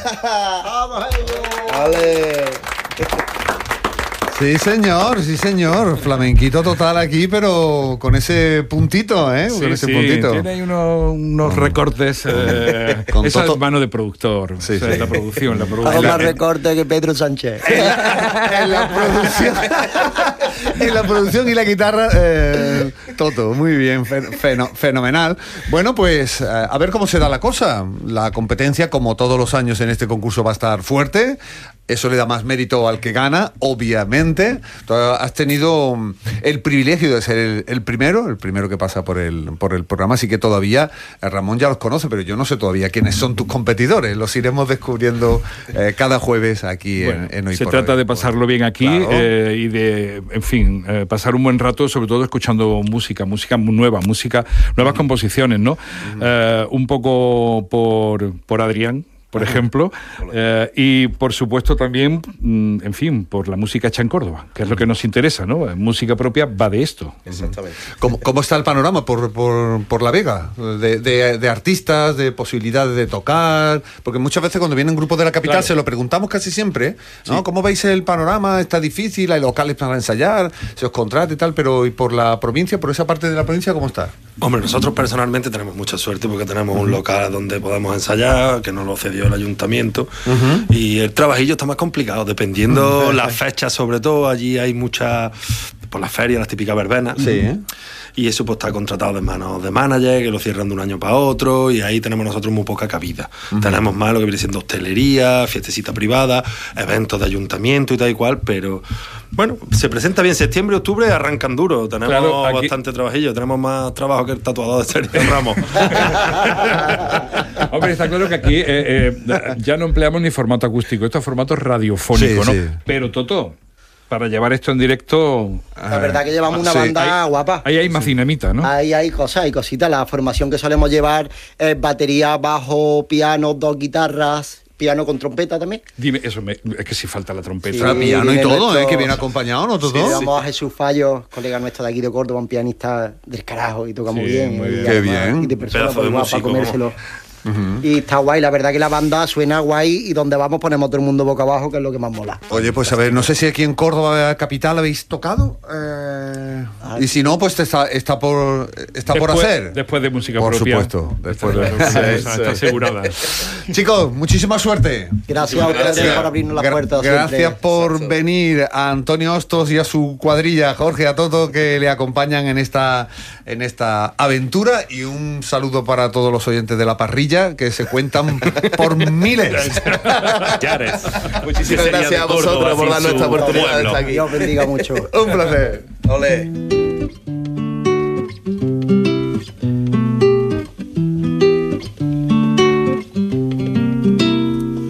¡Vamos a ello! ¡Ale! Sí, señor. Flamenquito total aquí, pero con ese puntito, ¿eh? Sí, con ese sí, puntito. tiene ahí unos recortes. Con Esa Toto. es mano de productor. Sí, O sea, sí. La producción. Hago más recorte que Pedro Sánchez. En la producción. En la producción y la guitarra, Toto, muy bien, fenomenal. Bueno, pues a ver cómo se da la cosa. La competencia, como todos los años en este concurso, va a estar fuerte. Eso le da más mérito al que gana, obviamente. Tú has tenido el privilegio de ser el primero que pasa por el programa, así que todavía Ramón ya los conoce, pero yo no sé todavía quiénes son tus competidores. Los iremos descubriendo cada jueves aquí en Hoy Se por trata Hoy. de pasarlo bien aquí, Claro. y de, en fin, pasar un buen rato, sobre todo escuchando música nueva, nuevas composiciones, ¿no? Un poco por Adrián, por ejemplo, y por supuesto también, en fin, por la música hecha en Córdoba, que es lo que nos interesa, ¿no? Música propia va de esto. Exactamente. ¿Cómo está el panorama por La Vega? De artistas, de posibilidades de tocar, porque muchas veces cuando vienen grupos de la capital, Claro. se lo preguntamos casi siempre, ¿no? ¿Cómo veis el panorama? ¿Está difícil? ¿Hay locales para ensayar? ¿Se os contrata y tal? Pero ¿y por la provincia, por esa parte de la provincia, cómo está? Hombre, nosotros personalmente tenemos mucha suerte porque tenemos un local donde podemos ensayar, que nos lo cedió el ayuntamiento, y el trabajillo está más complicado, dependiendo las fechas, sobre todo. Allí hay muchas, por las ferias, las típicas verbenas. Sí. Y eso pues está contratado de manos de manager, que lo cierran de un año para otro, y ahí tenemos nosotros muy poca cabida. Tenemos más lo que viene siendo hostelería, fiestecita privada, eventos de ayuntamiento y tal y cual, pero bueno, se presenta bien. Septiembre, octubre arrancan duro, tenemos Claro, aquí- bastante trabajillo, tenemos más trabajo que el tatuador de Sergio Ramos. Hombre, está claro que aquí ya no empleamos ni formato acústico, esto es formato radiofónico, Sí, ¿no? sí. Pero Toto, para llevar esto en directo, La verdad que llevamos una sí, banda guapa. ahí hay más dinamita, ¿no? Ahí hay cosas, hay cositas. La formación que solemos llevar es batería, bajo, piano, 2 guitarras, piano con trompeta también. Dime, es que si falta la trompeta. Sí. Tra- piano y viene todo, nuestro- que viene acompañado, ¿no? Todo. Llevamos a Jesús Fallo, colega nuestro de aquí de Córdoba, un pianista del carajo y toca muy Sí, bien. muy y bien. Qué además, bien. Y de persona Pedazo muy de guapa, músico, comérselo. Y está guay, la verdad que la banda suena guay y donde vamos ponemos todo el mundo boca abajo, que es lo que más mola. Oye, pues a ver, no sé si aquí en Córdoba capital habéis tocado. Y si no, pues está por hacer. Después de música Por propia. supuesto, después de- Está asegurada. Chicos, muchísima suerte. Gracias a ustedes por abrirnos las puertas. Gracias siempre. por venir, a Antonio Hostos y a su cuadrilla, Jorge, a Toto, que le acompañan en esta aventura, y un saludo para todos los oyentes de La Parrilla, que se cuentan por miles. Yares. Muchísimas gracias a vosotros por darnos esta oportunidad de estar aquí. Dios bendiga mucho. Un placer. Ole.